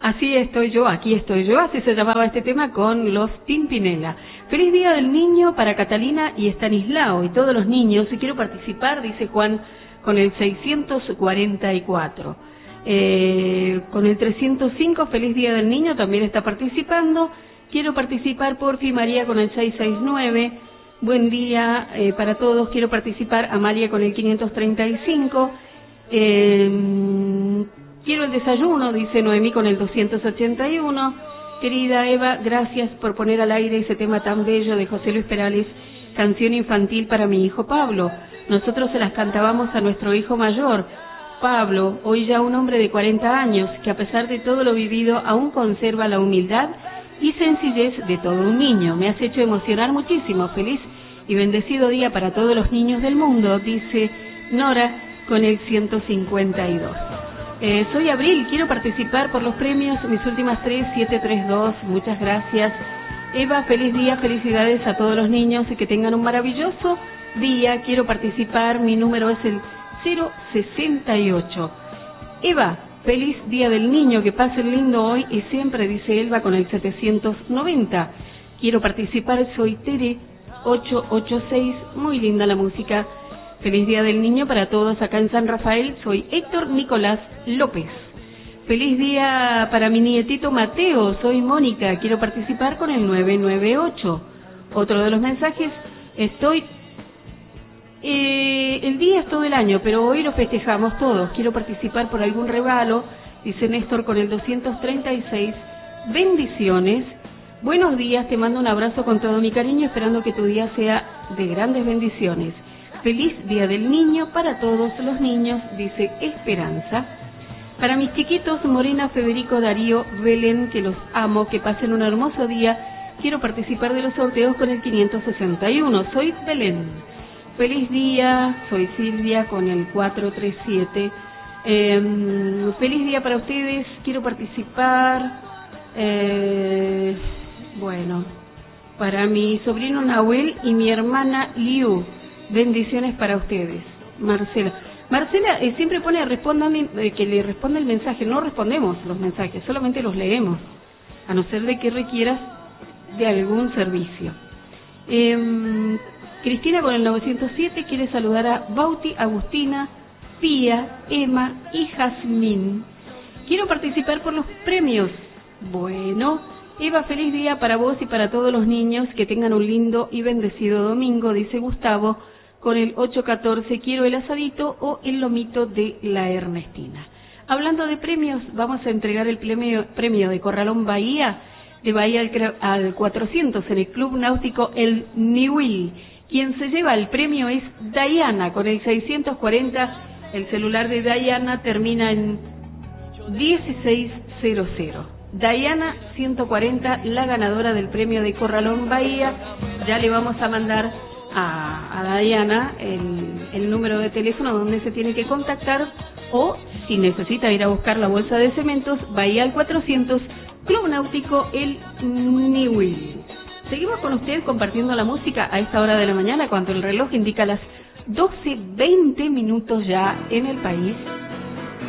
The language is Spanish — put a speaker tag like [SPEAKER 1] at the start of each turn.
[SPEAKER 1] Así estoy yo, aquí estoy yo, así se llamaba este tema con los Pimpinela. Feliz Día del Niño para Catalina y Estanislao y todos los niños. Si quiero participar, dice Juan, con el 644. Con el 305, Feliz Día del Niño, también está participando. Quiero participar, porfi, María, con el 669. Buen día para todos. Quiero participar, Amalia, con el 535. Quiero el desayuno, dice Noemí, con el 281. Querida Eva, gracias por poner al aire ese tema tan bello de José Luis Perales, canción infantil para mi hijo Pablo. Nosotros se las cantábamos a nuestro hijo mayor, Pablo, hoy ya un hombre de 40 años, que a pesar de todo lo vivido aún conserva la humildad y sencillez de todo un niño. Me has hecho emocionar muchísimo. Feliz y bendecido día para todos los niños del mundo, dice Nora con el 152. Soy Abril, quiero participar por los premios, mis últimas 3732, muchas gracias. Eva, feliz día, felicidades a todos los niños y que tengan un maravilloso día. Quiero participar, mi número es el 068. Eva, feliz día del niño, que pasen lindo hoy y siempre, dice Elba con el 790. Quiero participar, soy Tere 886, muy linda la música. Feliz Día del Niño para todos acá en San Rafael. Soy Héctor Nicolás López. Feliz día para mi nietito Mateo. Soy Mónica. Quiero participar con el 998. Otro de los mensajes. El día es todo el año, pero hoy lo festejamos todos. Quiero participar por algún regalo. Dice Néstor con el 236. Bendiciones. Buenos días. Te mando un abrazo con todo mi cariño, esperando que tu día sea de grandes bendiciones. Feliz Día del Niño para todos los niños, dice Esperanza. Para mis chiquitos, Morena, Federico, Darío, Belén, que los amo, que pasen un hermoso día. Quiero participar de los sorteos con el 561. Soy Belén. Feliz día, soy Silvia con el 437. Feliz día para ustedes, quiero participar. Bueno, para mi sobrino Nahuel y mi hermana Liu. Bendiciones para ustedes. Marcela siempre pone que le responda el mensaje. No respondemos los mensajes, solamente los leemos, a no ser de que requieras de algún servicio. Cristina con el 907 quiere saludar a Bauti, Agustina, Pía, Emma y Jazmín. Quiero participar por los premios. Bueno, Eva, feliz día para vos y para todos los niños, que tengan un lindo y bendecido domingo, dice Gustavo con el 814. Quiero el asadito o el lomito de la Ernestina. Hablando de premios, vamos a entregar el premio de Corralón Bahía, de Bahía al 400 en el Club Náutico El Niwil. Quien se lleva el premio es Dayana con el 640. El celular de Dayana termina en 1600. Dayana 140, la ganadora del premio de Corralón Bahía. Ya le vamos a mandar a Dayana el número de teléfono donde se tiene que contactar, o si necesita ir a buscar la bolsa de cementos, Bahía al 400, Club Náutico El Niwil. Seguimos con ustedes compartiendo la música a esta hora de la mañana, cuando el reloj indica las 12:20 ya en el país.